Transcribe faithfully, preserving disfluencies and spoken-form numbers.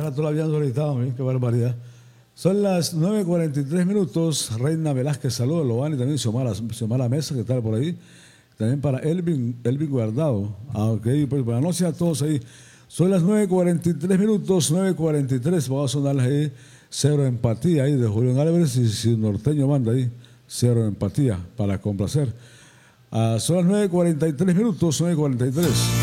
ahora todavía no solicitado, qué barbaridad. Son las nueve cuarenta y tres minutos. Reina Velázquez, saludos. Lovani también, Xiomara, Xiomara Mesa, que está por ahí. También para Elvin, Elvin Guardado. Ah, ok, pues buenas noches a todos ahí. Son las nueve cuarenta y tres minutos, nueve cuarenta y tres. Vamos a sonarles ahí Cero Empatía ahí de Julián Álvarez y si Norteño manda ahí Cero Empatía para complacer. Ah, son las nueve cuarenta y tres minutos, nueve cuarenta y tres.